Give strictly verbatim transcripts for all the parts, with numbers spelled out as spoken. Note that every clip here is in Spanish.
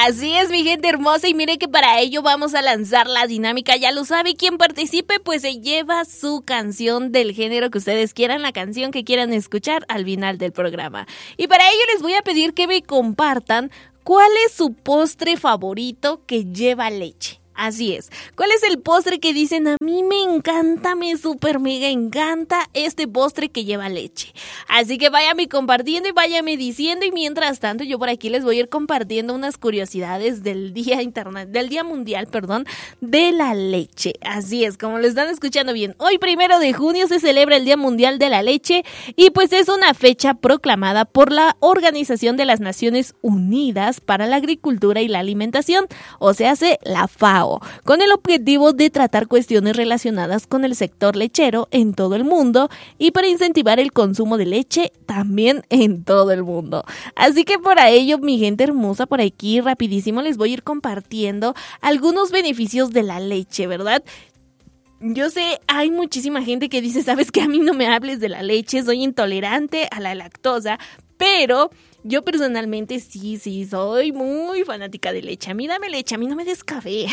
Así es, mi gente hermosa, y mire que para ello vamos a lanzar la dinámica, ya lo sabe, quien participe pues se lleva su canción del género que ustedes quieran, la canción que quieran escuchar al final del programa. Y para ello les voy a pedir que me compartan cuál es su postre favorito que lleva leche. Así es. ¿Cuál es el postre que dicen a mí me encanta, me super mega encanta este postre que lleva leche? Así que váyame compartiendo y váyame diciendo, y mientras tanto yo por aquí les voy a ir compartiendo unas curiosidades del día internet, del día mundial, perdón, de la leche. Así es, como lo están escuchando bien, hoy primero de junio se celebra el Día Mundial de la Leche y pues es una fecha proclamada por la Organización de las Naciones Unidas para la Agricultura y la Alimentación, o sea, hace la FAO, con el objetivo de tratar cuestiones relacionadas con el sector lechero en todo el mundo y para incentivar el consumo de leche también en todo el mundo. Así que por ello, mi gente hermosa, por aquí rapidísimo les voy a ir compartiendo algunos beneficios de la leche, ¿verdad? Yo sé, hay muchísima gente que dice, ¿sabes qué? A mí no me hables de la leche, soy intolerante a la lactosa, pero yo personalmente sí, sí, soy muy fanática de leche. A mí dame leche, a mí no me des café.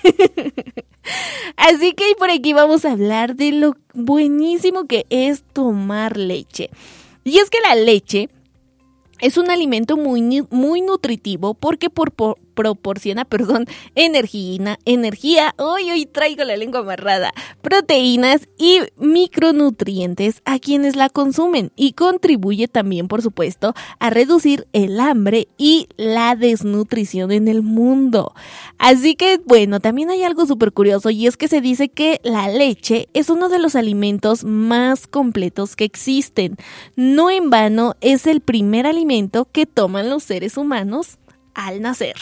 Así que por aquí vamos a hablar de lo buenísimo que es tomar leche. Y es que la leche es un alimento muy, muy nutritivo porque por, por, proporciona, perdón, energía, energía, hoy hoy traigo la lengua amarrada, proteínas y micronutrientes a quienes la consumen y contribuye también, por supuesto, a reducir el hambre y la desnutrición en el mundo. Así que, bueno, también hay algo súper curioso y es que se dice que la leche es uno de los alimentos más completos que existen. No en vano es el primer alimento que toman los seres humanos al nacer.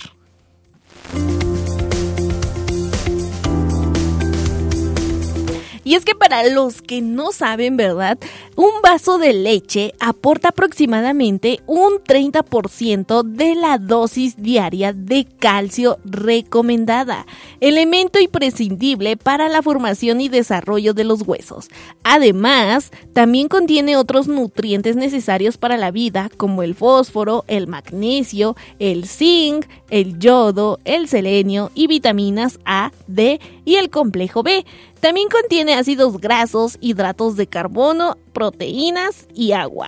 Y es que para los que no saben, ¿verdad? Un vaso de leche aporta aproximadamente un treinta por ciento de la dosis diaria de calcio recomendada, elemento imprescindible para la formación y desarrollo de los huesos. Además, también contiene otros nutrientes necesarios para la vida, como el fósforo, el magnesio, el zinc, el yodo, el selenio y vitaminas A, D y el complejo B. También contiene ácidos grasos, hidratos de carbono, proteínas y agua.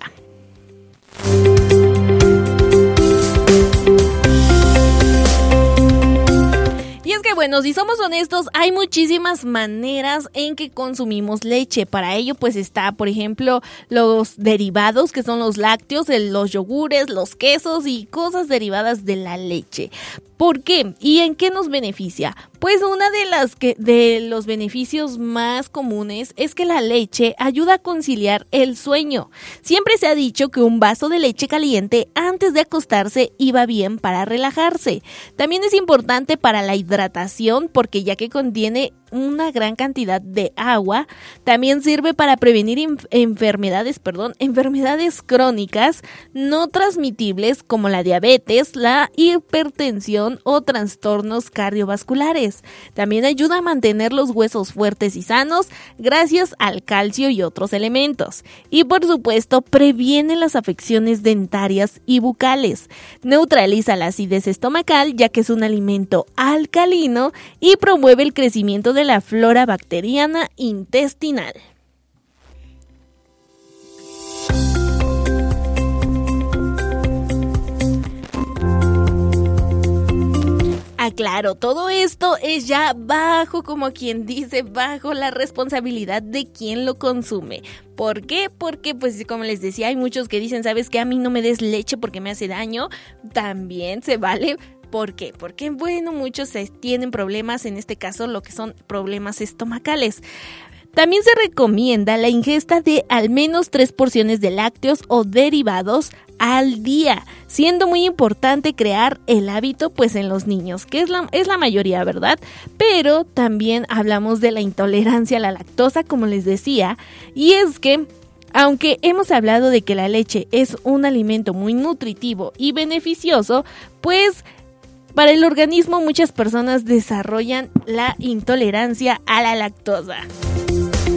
Y es que bueno, si somos honestos, hay muchísimas maneras en que consumimos leche. Para ello pues está, por ejemplo, los derivados que son los lácteos, el, los yogures, los quesos y cosas derivadas de la leche. ¿Por qué? ¿Y en qué nos beneficia? Pues una de las que de los beneficios más comunes es que la leche ayuda a conciliar el sueño. Siempre se ha dicho que un vaso de leche caliente antes de acostarse iba bien para relajarse. También es importante para la hidratación porque ya que contiene una gran cantidad de agua, también sirve para prevenir inf- enfermedades, perdón, enfermedades crónicas no transmitibles como la diabetes, la hipertensión o trastornos cardiovasculares. También ayuda a mantener los huesos fuertes y sanos gracias al calcio y otros elementos. Y por supuesto, previene las afecciones dentarias y bucales. Neutraliza la acidez estomacal ya que es un alimento alcalino y promueve el crecimiento de la flora bacteriana intestinal. Ah, claro, todo esto es ya bajo, como quien dice, bajo la responsabilidad de quien lo consume. ¿Por qué? Porque, pues, como les decía, hay muchos que dicen, ¿sabes qué? A mí no me des leche porque me hace daño. También se vale. ¿Por qué? Porque, bueno, muchos tienen problemas, en este caso, lo que son problemas estomacales. También se recomienda la ingesta de al menos tres porciones de lácteos o derivados al día, siendo muy importante crear el hábito pues en los niños, que es la, es la mayoría, ¿verdad? Pero también hablamos de la intolerancia a la lactosa, como les decía, y es que aunque hemos hablado de que la leche es un alimento muy nutritivo y beneficioso, pues para el organismo muchas personas desarrollan la intolerancia a la lactosa.